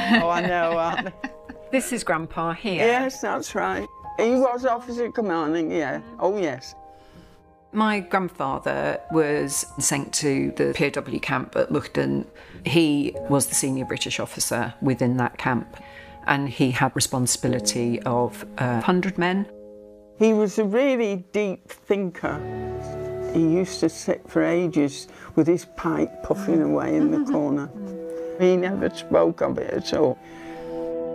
Oh, I know, aren't they? This is Grandpa here. Yes, that's right. He was officer commanding, yeah. Oh, yes. My grandfather was sent to the POW camp at Mukden. He was the senior British officer within that camp, and he had responsibility of 100 men. He was a really deep thinker. He used to sit for ages with his pipe puffing away in the corner. He never spoke of it at all.